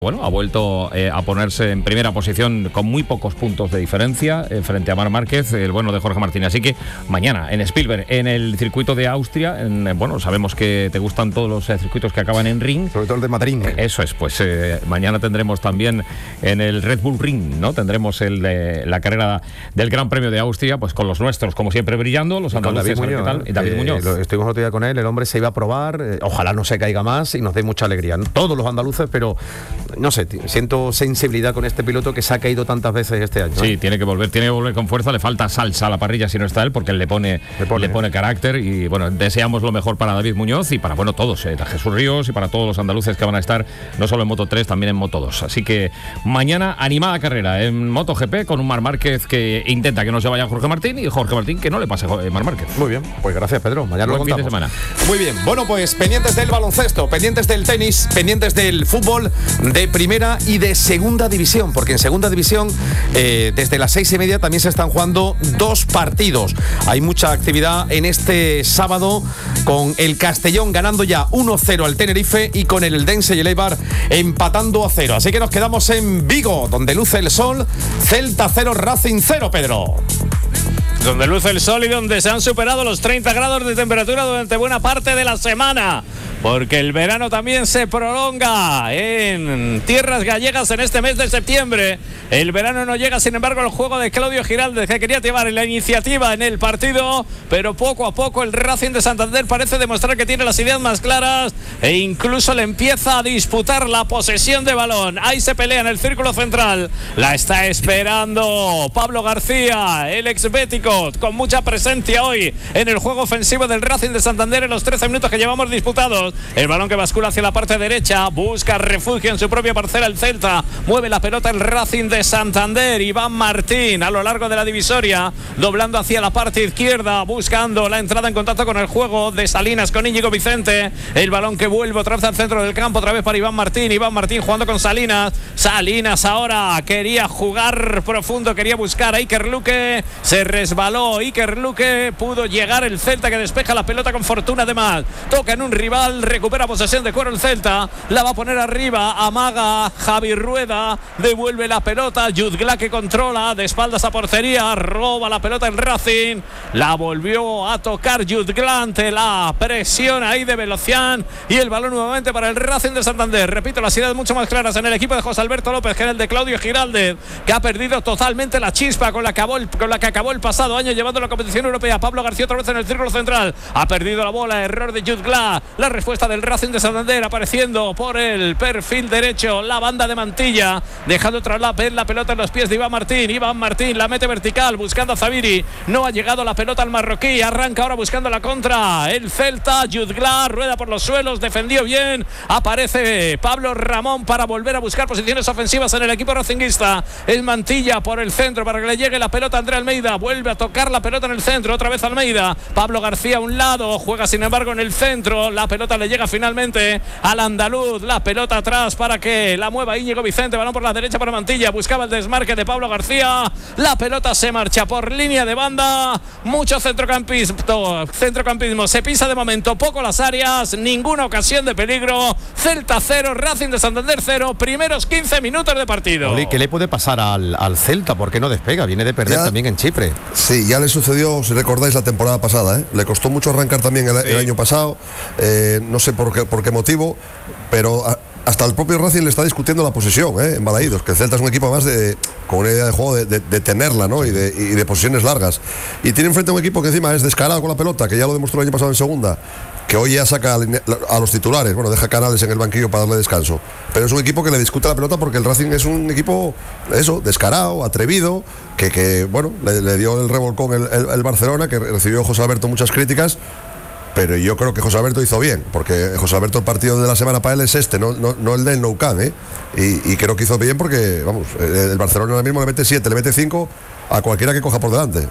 Bueno, ha vuelto a ponerse en primera posición con muy pocos puntos de diferencia frente a Marc Márquez, el bueno de Jorge Martín. Así que mañana en Spielberg, en el circuito de Austria, bueno, sabemos que te gustan todos los circuitos que acaban en ring. Sobre todo el de Madrid. Eso es, pues mañana tendremos también en el Red Bull Ring, ¿no? Tendremos la carrera del Gran Premio de Austria, pues con los nuestros, como siempre, brillando, los andaluces. Y David Muñoz. Estuvimos otro día con él, el hombre se iba a probar, ojalá no se caiga más y nos dé mucha alegría. Todos los andaluces, pero no sé, siento sensibilidad con este piloto que se ha caído tantas veces este año. Sí, tiene que volver con fuerza, le falta salsa a la parrilla si no está él, porque él le pone carácter. Y bueno, deseamos lo mejor para David Muñoz y para, bueno, todos, a Jesús Ríos y para todos los andaluces que van a estar no solo en Moto 3, también en Moto 2. Así que mañana animada carrera en MotoGP con un Marc Márquez que intenta que no se vaya Jorge Martín y Jorge Martín que no le pase Marc Márquez. Muy bien, pues gracias, Pedro. Mañana lo contamos. Fin de semana. Muy bien, bueno, pues pendientes del baloncesto, pendientes del tenis, pendientes del fútbol de primera y de segunda división, porque en segunda división desde las 6:30 también se están jugando 2 partidos. Hay mucha actividad en este sábado con el Castellón ganando ya 1-0 al Tenerife y con el Eldense y el Eibar empatando a 0. Así que nos quedamos en Vigo, donde luce el sol. Celta 0, Racing 0, Pedro. Donde luce el sol y donde se han superado los 30 grados de temperatura durante buena parte de la semana. Porque el verano también se prolonga en tierras gallegas en este mes de septiembre. El verano no llega, sin embargo, al juego de Claudio Giraldez, que quería llevar la iniciativa en el partido, pero poco a poco el Racing de Santander parece demostrar que tiene las ideas más claras e incluso le empieza a disputar la posesión de balón. Ahí se pelea en el círculo central. La está esperando Pablo García, el ex-bético, con mucha presencia hoy en el juego ofensivo del Racing de Santander en los 13 minutos que llevamos disputados. El balón que bascula hacia la parte derecha, busca refugio en su propia parcela el Celta, mueve la pelota el Racing de Santander. Iván Martín a lo largo de la divisoria, doblando hacia la parte izquierda, buscando la entrada en contacto con el juego de Salinas con Íñigo Vicente. El balón que vuelve otra vez al centro del campo, otra vez para Iván Martín jugando con Salinas. Salinas ahora quería jugar profundo, quería buscar a Iker Luque, se resbaló Iker Luque, pudo llegar el Celta, que despeja la pelota con fortuna además, toca en un rival, recupera posesión de cuero el Celta, la va a poner arriba, amaga Javi Rueda, devuelve la pelota, Jutgla que controla de espaldas a portería, roba la pelota el Racing, la volvió a tocar Jutgla ante la presión ahí de Velocián y el balón nuevamente para el Racing de Santander. Repito, las ideas mucho más claras en el equipo de José Alberto López que en el de Claudio Giraldez, que ha perdido totalmente la chispa con la que acabó el pasado año llevando la competición europea. Pablo García otra vez en el círculo central, ha perdido la bola, error de Jutgla, la respuesta del Racing de Santander apareciendo por el perfil derecho, la banda de Mantilla, dejando otra vez la pelota en los pies de Iván Martín la mete vertical buscando a Zaviri, no ha llegado la pelota al marroquí, arranca ahora buscando la contra el Celta, Jutgla rueda por los suelos, defendió bien, aparece Pablo Ramón para volver a buscar posiciones ofensivas en el equipo racinguista, es Mantilla por el centro para que le llegue la pelota a André Almeida, vuelve a tocar la pelota en el centro, otra vez Almeida, Pablo García a un lado, juega sin embargo en el centro, la pelota le llega finalmente al andaluz, la pelota atrás para que la mueva Íñigo Vicente, balón por la derecha para Mantilla, buscaba el desmarque de Pablo García, la pelota se marcha por línea de banda, mucho centrocampismo, se pisa de momento poco las áreas, ninguna ocasión de peligro, Celta 0, Racing de Santander 0, primeros 15 minutos de partido. ¿Qué le puede pasar al Celta? ¿Por qué no despega? Viene de perder también en Chipre. Sí, ya le sucedió, si recordáis, la temporada pasada, le costó mucho arrancar también el año pasado, no sé por qué motivo, pero hasta el propio Racing le está discutiendo la posesión en Balaídos, que el Celta es un equipo más con una idea de juego de tenerla, ¿no? y de posesiones largas, y tiene enfrente a un equipo que encima es descarado con la pelota, que ya lo demostró el año pasado en segunda, que hoy ya saca a los titulares, bueno, deja Canales en el banquillo para darle descanso, pero es un equipo que le discute la pelota porque el Racing es un equipo descarado, atrevido, que bueno, le dio el revolcón el Barcelona, que recibió José Alberto muchas críticas. Pero yo creo que José Alberto hizo bien, porque José Alberto, el partido de la semana para él es no el del Nou Camp, y creo que hizo bien porque, vamos, el Barcelona ahora mismo le mete 7, le mete 5 a cualquiera que coja por delante.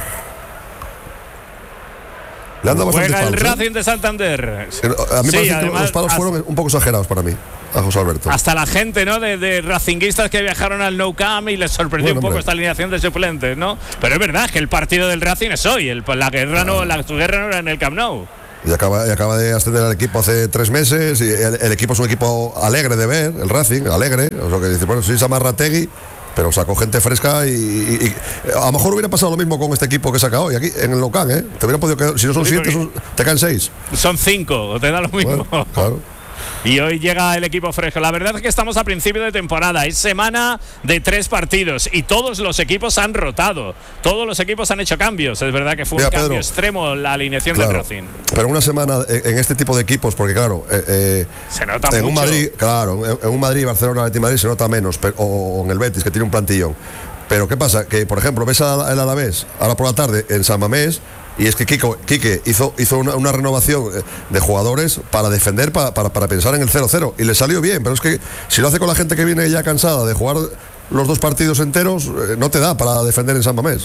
Le han dado bastante Juega palos, el Racing de Santander. A mí me parece que los palos fueron un poco exagerados para mí, a José Alberto. Hasta la gente, ¿no? De racinguistas que viajaron al Nou Camp y les sorprendió un poco esta alineación de suplentes, ¿no? Pero es verdad que el partido del Racing es hoy, su guerra no era en el Camp Nou. Y acaba de ascender al equipo hace 3 meses. Y el equipo es un equipo alegre de ver, el Racing, alegre. O sea, que dice, bueno, sí, Samarrategui, pero sacó gente fresca y a lo mejor hubiera pasado lo mismo con este equipo que saca hoy, aquí en el local, ¿eh? Te hubiera podido quedar, si no son 7, te caen 6. Son 5, te da lo mismo. Bueno, claro. Y hoy llega el equipo fresco. La verdad es que estamos a principio de temporada. Es semana de 3 partidos y todos los equipos han rotado. Todos los equipos han hecho cambios. Es verdad que fue un cambio Pedro, extremo la alineación del Racing. Pero una semana en este tipo de equipos, porque claro, se nota en mucho. Un Madrid, claro, en un Madrid, Barcelona, Atlético de Madrid se nota menos, o en el Betis, que tiene un plantillón. Pero ¿qué pasa? Que, por ejemplo, ves al Alavés ahora por la tarde en San Mamés. Y es que Quique hizo una renovación de jugadores para defender, para pensar en el 0-0. Y le salió bien, pero es que si lo hace con la gente que viene ya cansada de jugar los 2 partidos enteros, no te da para defender en San Mamés.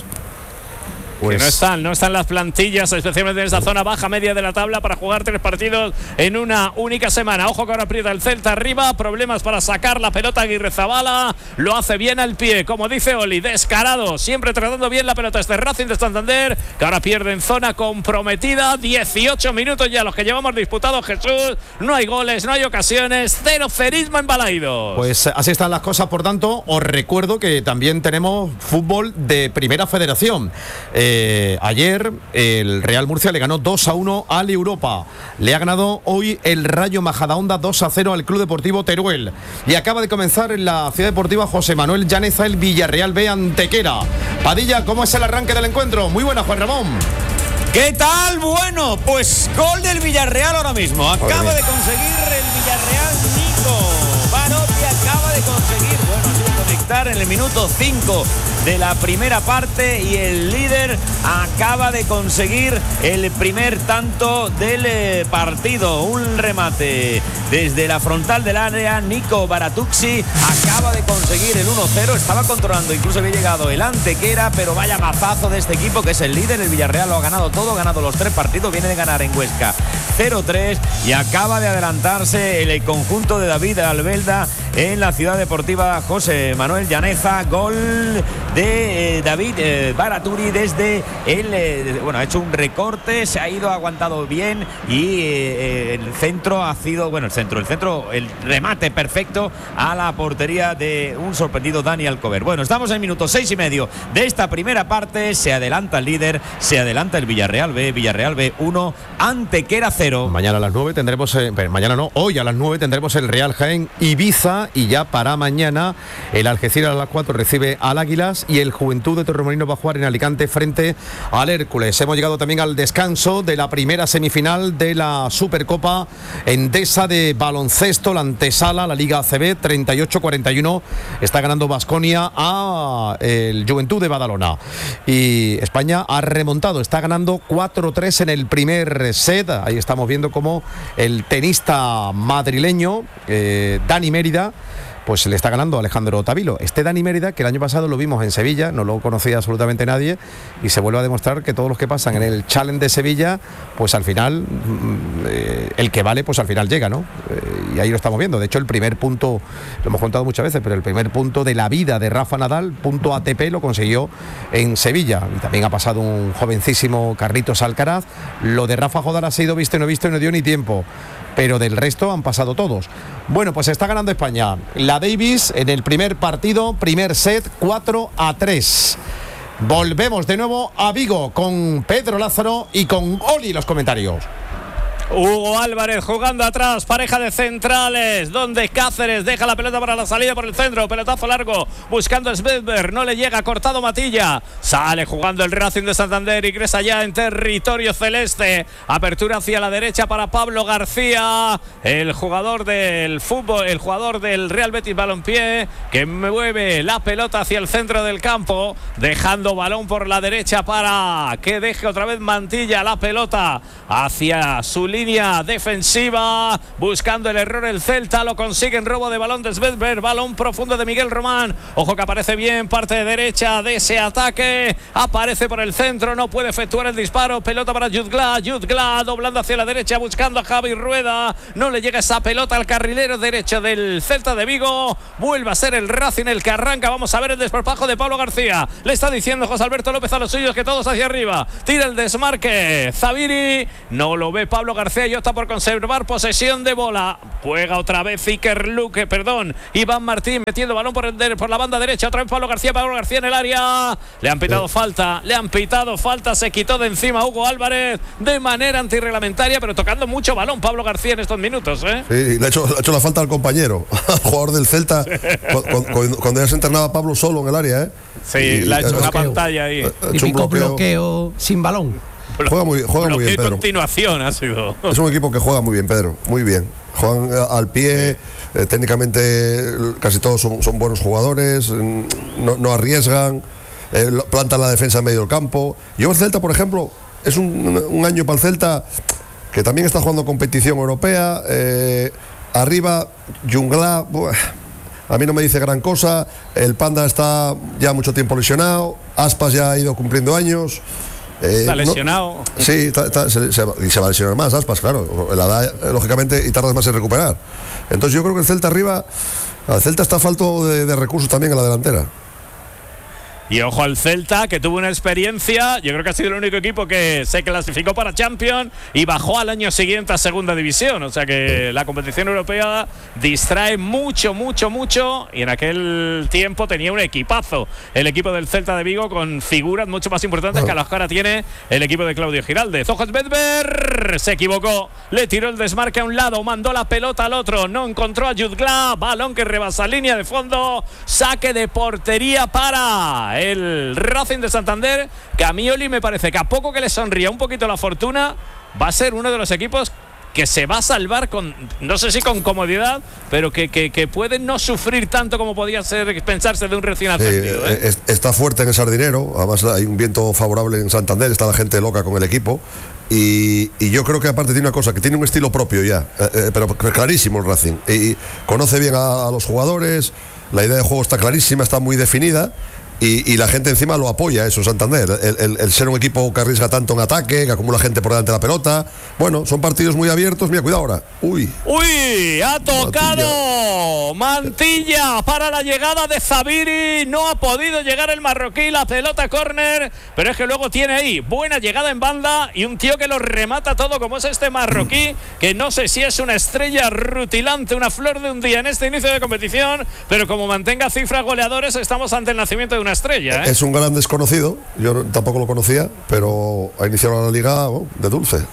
Pues que no están las plantillas, especialmente en esta zona baja media de la tabla, para jugar 3 partidos en una única semana. Ojo que ahora aprieta el Celta arriba, problemas para sacar la pelota. Aguirrezabala lo hace bien al pie, como dice Oli, descarado, siempre tratando bien la pelota este Racing de Santander, que ahora pierde en zona comprometida. 18 minutos ya los que llevamos disputados, Jesús. No hay goles, no hay ocasiones, 0-0 en Balaidos. Pues así están las cosas, por tanto, os recuerdo que también tenemos fútbol de Primera Federación. Ayer el Real Murcia le ganó 2-1 al Europa. Le ha ganado hoy el Rayo Majadahonda 2-0 al Club Deportivo Teruel. Y acaba de comenzar en la Ciudad Deportiva José Manuel Llaneza el Villarreal B Antequera. Padilla, ¿cómo es el arranque del encuentro? Muy buena, Juan Ramón. ¿Qué tal? Bueno, pues gol del Villarreal ahora mismo. Acaba de conseguir el Villarreal Nico Barotti, acaba de conseguir, conectar en el minuto 5 de la primera parte, y el líder acaba de conseguir el primer tanto del partido. Un remate desde la frontal del área. Nico Baratucci acaba de conseguir el 1-0. Estaba controlando, incluso había llegado el Antequera, pero vaya mazazo de este equipo que es el líder. El Villarreal lo ha ganado todo, ha ganado los 3 partidos, viene de ganar en Huesca 0-3 y acaba de adelantarse el conjunto de David Albelda en la Ciudad Deportiva José Manuel Llaneza. Gol de David Baraturi desde el ha hecho un recorte, se ha ido, ha aguantado bien, y el centro ha sido, el remate perfecto a la portería de un sorprendido Dani Alcover. Bueno, estamos en minuto 6:30 de esta primera parte. Se adelanta el líder, se adelanta el Villarreal B 1, Antequera 0. Mañana a las 9 tendremos, hoy a las 9 tendremos el Real Jaén Ibiza, y ya para mañana el Algeciras a las 4 recibe al Águilas y el Juventud de Torremolinos va a jugar en Alicante frente al Hércules. Hemos llegado también al descanso de la primera semifinal de la Supercopa Endesa de baloncesto, la antesala, la Liga ACB. 38-41 está ganando Baskonia a el Juventud de Badalona, y España ha remontado, está ganando 4-3 en el primer set. Ahí estamos viendo cómo el tenista madrileño Dani Mérida pues le está ganando a Alejandro Tavilo. Este Dani Mérida, que el año pasado lo vimos en Sevilla, no lo conocía absolutamente nadie, y se vuelve a demostrar que todos los que pasan en el Challenge de Sevilla, pues al final, el que vale, pues al final llega, ¿no? Y ahí lo estamos viendo. De hecho, el primer punto, lo hemos contado muchas veces, pero el primer punto de la vida de Rafa Nadal, punto ATP, lo consiguió en Sevilla. Y también ha pasado un jovencísimo Carlitos Alcaraz. Lo de Rafa Jodar ha sido visto y no dio ni tiempo, pero del resto han pasado todos. Bueno, pues está ganando España la Davis en el primer partido, primer set, 4-3. Volvemos de nuevo a Vigo con Pedro Lázaro y con Oli los comentarios. Hugo Álvarez jugando atrás, pareja de centrales, donde Cáceres deja la pelota para la salida por el centro, pelotazo largo, buscando Svedberg, no le llega, cortado Matilla, sale jugando el Racing de Santander, ingresa ya en territorio celeste, apertura hacia la derecha para Pablo García, el jugador del fútbol, el jugador del Real Betis Balompié, que mueve la pelota hacia el centro del campo, dejando balón por la derecha para que deje otra vez Mantilla la pelota hacia su línea defensiva, buscando el error el Celta, lo consigue en robo de balón de Svedberg, balón profundo de Miguel Román, ojo que aparece bien, parte de derecha de ese ataque, aparece por el centro, no puede efectuar el disparo, pelota para Jutgla doblando hacia la derecha, buscando a Javi Rueda, no le llega esa pelota al carrilero derecho del Celta de Vigo, vuelve a ser el Racing el que arranca, vamos a ver el desparpajo de Pablo García, le está diciendo José Alberto López a los suyos que todos hacia arriba, tira el desmarque, Zaviri, no lo ve Pablo García y opta por conservar posesión de bola, juega otra vez Iván Martín metiendo balón por la banda derecha, otra vez Pablo García en el área, le han pitado falta, se quitó de encima Hugo Álvarez de manera antirreglamentaria, pero tocando mucho balón Pablo García en estos minutos, ¿eh? Sí, le ha hecho la falta al compañero, al jugador del Celta, cuando ya se internaba Pablo solo en el área, ¿eh? Sí, le ha hecho una pantalla ahí. Típico bloqueo sin balón. Juega muy bien, Pedro. Continuación ha sido. Es un equipo que juega muy bien, Pedro, muy bien. Juegan al pie, técnicamente casi todos son buenos jugadores, no arriesgan, plantan la defensa en medio del campo. Yo el Celta, por ejemplo, es un año para el Celta que también está jugando competición europea. Arriba, Jungla, a mí no me dice gran cosa. El Panda está ya mucho tiempo lesionado. Aspas ya ha ido cumpliendo años. Está lesionado. Sí, se va a lesionar más Aspas, claro. La edad, lógicamente, y tardas más en recuperar. Entonces yo creo que el Celta arriba, al Celta está falto de recursos también en la delantera. Y ojo al Celta, que tuvo una experiencia, yo creo que ha sido el único equipo que se clasificó para Champions y bajó al año siguiente a segunda división, o sea que la competición europea distrae mucho, y en aquel tiempo tenía un equipazo el equipo del Celta de Vigo con figuras mucho más importantes que a las que ahora tiene el equipo de Claudio Giraldez. Ojo Svedberg, se equivocó, le tiró el desmarque a un lado, mandó la pelota al otro, no encontró a Jutgla, balón que rebasa línea de fondo, saque de portería para el Racing de Santander, que a mí, Oli, me parece que a poco que le sonría un poquito la fortuna, va a ser uno de los equipos que se va a salvar con, no sé si con comodidad, pero que puede no sufrir tanto como podía ser pensarse de un recién ascendido. Está fuerte en el Sardinero, además hay un viento favorable en Santander, está la gente loca con el equipo. Y yo creo que aparte tiene una cosa, que tiene un estilo propio ya, pero clarísimo el Racing. Y conoce bien a los jugadores, la idea de juego está clarísima, está muy definida. Y la gente encima lo apoya, eso, Santander. El ser un equipo que arriesga tanto en ataque, que acumula gente por delante de la pelota. Bueno, son partidos muy abiertos. Mira, cuidado ahora. Uy, ha tocado Mantilla para la llegada de Zaviri. No ha podido llegar el marroquí, la pelota córner. Pero es que luego tiene ahí buena llegada en banda y un tío que lo remata todo, como es este marroquí, que no sé si es una estrella rutilante, una flor de un día en este inicio de competición, pero como mantenga cifras goleadores, estamos ante el nacimiento de una estrella, ¿eh? Es un gran desconocido, yo tampoco lo conocía, pero ha iniciado la liga de dulce.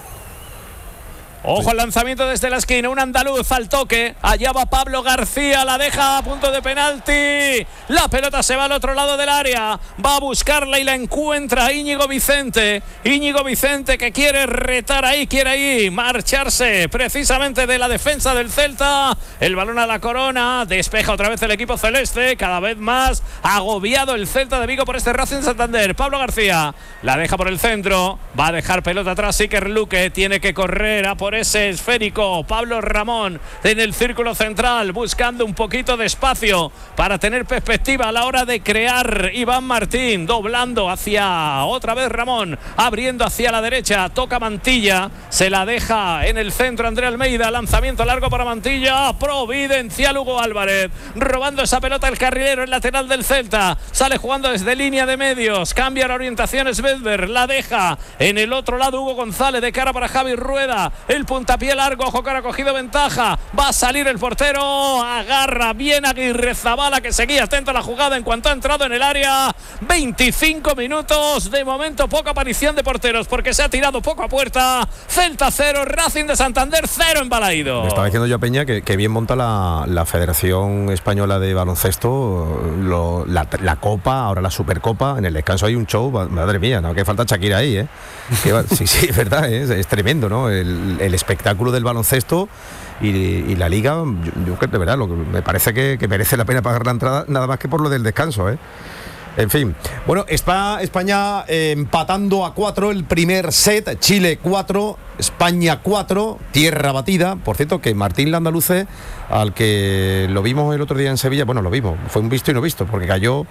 Ojo al lanzamiento desde la esquina, un andaluz al toque, allá va Pablo García, la deja a punto de penalti, la pelota se va al otro lado del área, va a buscarla y la encuentra Íñigo Vicente que quiere retar ahí, quiere ahí marcharse precisamente de la defensa del Celta, el balón a la corona, despeja otra vez el equipo celeste, cada vez más agobiado el Celta de Vigo por este Racing Santander. Pablo García la deja por el centro, va a dejar pelota atrás, Iker Luque tiene que correr a por ese esférico, Pablo Ramón en el círculo central buscando un poquito de espacio para tener perspectiva a la hora de crear. Iván Martín doblando hacia otra vez Ramón, abriendo hacia la derecha, toca Mantilla, se la deja en el centro André Almeida, lanzamiento largo para Mantilla, providencial Hugo Álvarez, robando esa pelota el carrilero, el lateral del Celta, sale jugando desde línea de medios, cambia la orientación Svedberg, la deja en el otro lado Hugo González de cara para Javi Rueda, el puntapié largo, ojo que ha cogido ventaja, va a salir el portero, agarra bien Aguirrezabala que seguía atento a la jugada en cuanto ha entrado en el área. 25 minutos, de momento poca aparición de porteros porque se ha tirado poco a puerta. Celta 0, Racing de Santander 0 en Balaído. Me estaba diciendo yo a Peña que bien monta la Federación Española de Baloncesto, la Copa, ahora la Supercopa, en el descanso hay un show, madre mía, no que falta Shakira ahí, ¿eh? Sí, es verdad, es tremendo, ¿no? El espectáculo del baloncesto y la liga, yo de verdad, lo que me parece que merece la pena pagar la entrada, nada más que por lo del descanso, ¿eh? En fin, bueno, está España empatando a 4 el primer set, Chile 4, España 4, tierra batida. Por cierto, que Martín Landaluce, al que lo vimos el otro día en Sevilla, bueno, lo vimos, fue un visto y no visto, porque cayó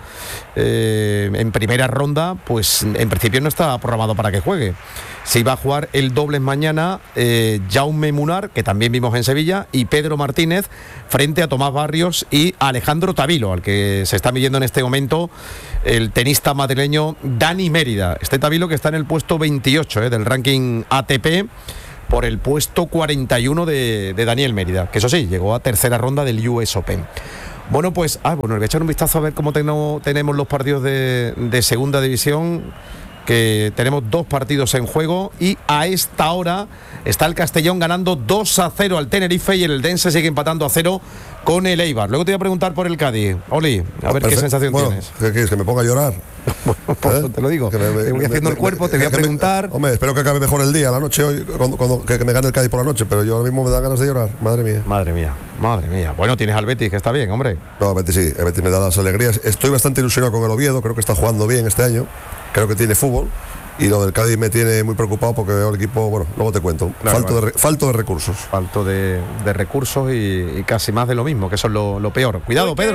en primera ronda, pues en principio no está programado para que juegue. Se iba a jugar el dobles mañana, Jaume Munar, que también vimos en Sevilla, y Pedro Martínez frente a Tomás Barrios y Alejandro Tavilo, al que se está midiendo en este momento el tenista madrileño Dani Mérida. Este Tavilo que está en el puesto 28 del ranking ATP, por el puesto 41 de Daniel Mérida, que eso sí, llegó a tercera ronda del US Open. Bueno, pues, le voy a echar un vistazo a ver cómo tenemos los partidos de segunda división, que tenemos 2 partidos en juego, y a esta hora está el Castellón ganando 2-0 al Tenerife, y el Eldense sigue empatando a 0 con el Eibar. Luego te voy a preguntar por el Cádiz. Oli, a ver qué sensación tienes. ¿Qué quieres? ¿Que me ponga a llorar? Bueno, te lo digo. Te voy haciendo el cuerpo, te voy a preguntar. Hombre, espero que acabe mejor el día, la noche hoy, que me gane el Cádiz por la noche, pero yo ahora mismo me da ganas de llorar. Madre mía. Bueno, tienes al Betis, que está bien, hombre. No, el Betis sí, el Betis me da las alegrías. Estoy bastante ilusionado con el Oviedo, creo que está jugando bien este año, creo que tiene fútbol. Y lo del Cádiz me tiene muy preocupado porque veo el equipo, bueno, luego te cuento, falto de recursos. Falto de recursos y casi más de lo mismo, que eso es lo peor. Cuidado, Pedro.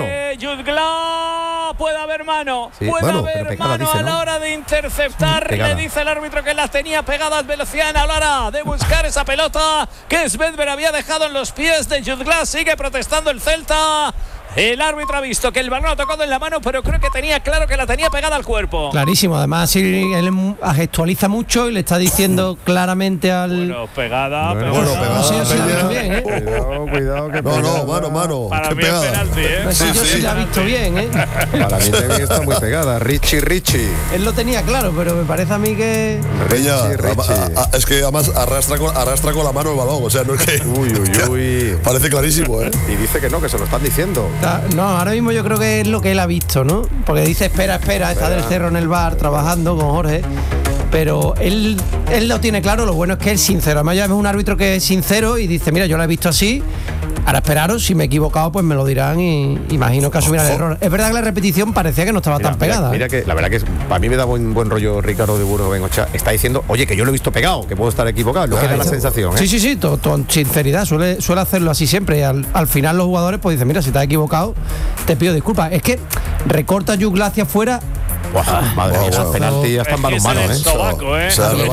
Jutgla, puede haber mano. Sí, puede haber pegada, mano dice, a ¿no? la hora de interceptar. Pegada. Le dice el árbitro que las tenía pegadas Velociana a la hora de buscar esa pelota que Svedber había dejado en los pies de Jutgla. Sigue protestando el Celta. El árbitro ha visto que el balón ha tocado en la mano, pero creo que tenía claro que la tenía pegada al cuerpo. Clarísimo, además sí, él gestualiza mucho y le está diciendo claramente al... Bueno, pegada. No sé si lo ha visto bien, Cuidado, que mano. Para qué mí es pegada. penalti, No sé yo si lo ha visto bien, Para mí también está muy pegada. Richie. Él lo tenía claro, pero me parece a mí que... Peña, Richie. es que además arrastra con la mano el balón, o sea, no es que... Uy. Parece clarísimo, ¿eh? Y dice que no, que se lo están diciendo. No, ahora mismo yo creo que es lo que él ha visto, ¿no? Porque dice espera, está del Cerro en el bar trabajando con Jorge, pero él lo tiene claro. Lo bueno es que es sincero, además ya es un árbitro que es sincero y dice, mira, yo lo he visto así, ahora esperaros, si me he equivocado pues me lo dirán y imagino que asumirán el error. Es verdad que la repetición parecía que no estaba tan pegada. Mira que la verdad que para mí me da buen rollo Ricardo de Burgos Bengochea. Está diciendo, oye, que yo lo he visto pegado, que puedo estar equivocado, lo que da la sensación, ¿eh? Sí, con sinceridad, suele hacerlo así siempre. Y al final los jugadores pues dicen, mira, si te has equivocado, te pido disculpas. Es que recorta Jutgla hacia afuera. Madre mía, esos penaltis están balonmano, ¿eh?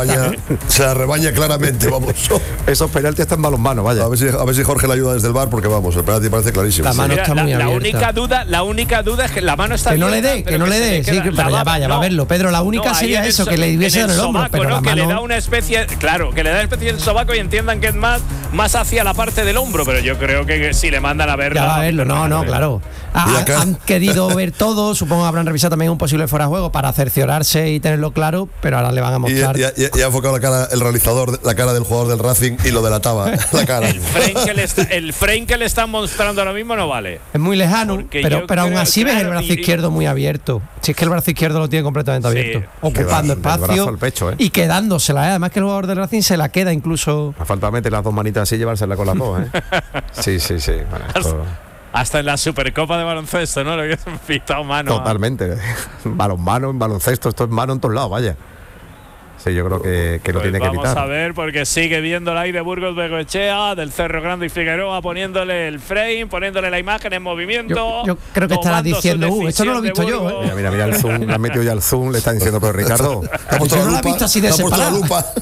Se la rebaña claramente, vamos. Esos penaltis están balonmano, vaya. A ver si Jorge le ayuda desde el bar, porque vamos, el penalti parece clarísimo. La mano está muy abierta. La única duda es que la mano está que no le dé, sí, pero ya va a verlo, Pedro. La única sería eso, que le hubiese dado el hombro, pero la mano... que le da una especie, claro, que le da una especie del sobaco y entiendan que es más hacia la parte del hombro, pero yo creo que si le mandan a verlo... Ya va a verlo, no, claro. Han querido ver todo, supongo que habrán revisado también un posible fuera de juego para cerciorarse y tenerlo claro, pero ahora le van a mostrar. Y ha enfocado el realizador, la cara del jugador del Racing y lo delataba, la cara. El frame que le están mostrando ahora mismo no vale. Es muy lejano, pero aún así ves el brazo izquierdo muy abierto. Si es que el brazo izquierdo lo tiene completamente abierto, ocupando espacio al pecho, ¿eh? Y quedándosela. Además que el jugador del Racing se la queda incluso. A falta de meter las dos manitas así y llevársela con las dos, ¿eh? Sí. Bueno, hasta en la Supercopa de baloncesto, ¿no? Lo que es pitado mano. Totalmente. Balonmano, en baloncesto, esto es mano en todos lados, vaya. Sí, yo creo que lo tiene que evitar. Vamos a ver, porque sigue viéndola ahí de Burgos Bengochea, del Cerro Grande y Figueroa, poniéndole el frame, poniéndole la imagen en movimiento. Yo creo que estará diciendo, esto no lo he visto yo, ¿eh? Mira el zoom, le han metido ya el zoom, le está diciendo, pero Ricardo. Yo no la he visto así de separado.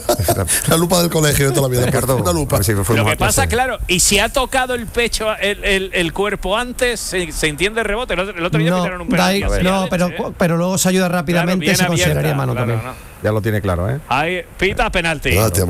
La lupa del colegio de toda la vida. Ricardo, una lupa. Lo que pasa, claro, y si ha tocado el pecho, el cuerpo antes, se entiende el rebote. El otro día pitaron un penalti. No, pero luego se ayuda rápidamente, claro, se consideraría mano también. Ya lo tiene claro, ¿eh? Ahí, pita penalti.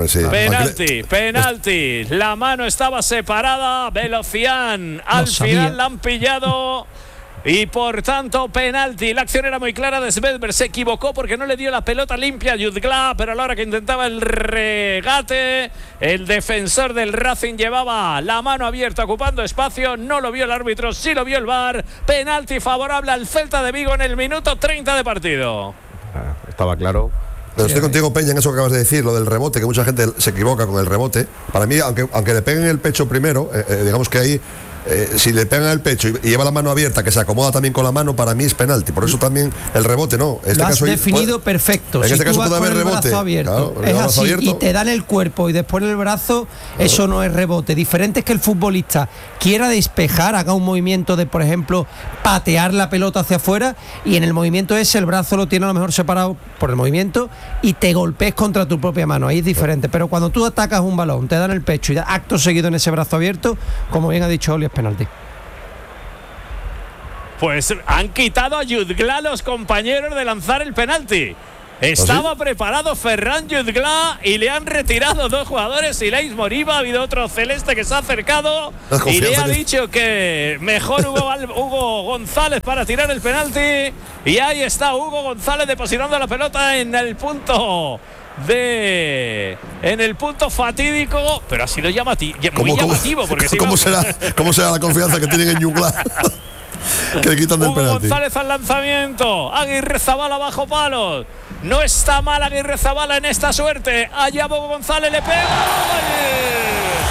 Penalti. La mano estaba separada. Velocián. Al final la han pillado. Y por tanto, penalti. La acción era muy clara de Svedber. Se equivocó porque no le dio la pelota limpia a Jutgla, pero a la hora que intentaba el regate, el defensor del Racing llevaba la mano abierta ocupando espacio. No lo vio el árbitro, sí lo vio el VAR. Penalti favorable al Celta de Vigo en el minuto 30 de partido. Estaba claro. Pero estoy contigo, Peña, en eso que acabas de decir, lo del rebote, que mucha gente se equivoca con el rebote. Para mí, aunque le peguen el pecho primero, digamos que ahí si le pegan el pecho y lleva la mano abierta, que se acomoda también con la mano, para mí es penalti. Por eso también el rebote no. Lo has definido perfecto. En este caso puede haber rebote. Brazo abierto, claro, es brazo así, abierto. y te dan el cuerpo y después el brazo, eso no es rebote. Diferente es que el futbolista quiera despejar, haga un movimiento de, por ejemplo, patear la pelota hacia afuera, y en el movimiento ese el brazo lo tiene a lo mejor separado por el movimiento y te golpees contra tu propia mano. Ahí es diferente. Pero cuando tú atacas un balón, te dan el pecho y acto seguido en ese brazo abierto, como bien ha dicho Oli, es penalti. Pues han quitado a Jutgla los compañeros de lanzar el penalti. Estaba preparado Ferran Jutgla y le han retirado 2 jugadores. Ilais Moriba, ha habido otro celeste que se ha acercado y le ha dicho que mejor Hugo González para tirar el penalti. Y ahí está Hugo González depositando la pelota en el punto fatídico, pero ha sido muy llamativo. Porque ¿Cómo será la confianza que tienen en Jutgla? Que le quitan del Hugo penalti. González al lanzamiento. Aguirrezabala bajo palos. No está mal Aguirrezabala en esta suerte. Allá Hugo González le pega. ¡Gol!